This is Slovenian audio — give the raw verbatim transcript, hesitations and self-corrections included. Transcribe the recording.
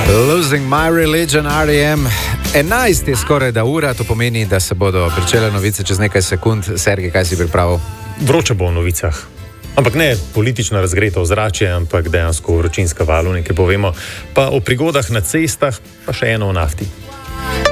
Losing my religion, R E M. enajst je skoraj da ura, to pomeni, da se bodo pričele novice čez nekaj sekund. Sergej, kaj si pripravil? Vroče bo v novicah. Ampak ne politično razgreto ozračje, ampak dejansko vročinska val, nekaj povemo. Pa o prigodah na cestah, pa še eno o nafti.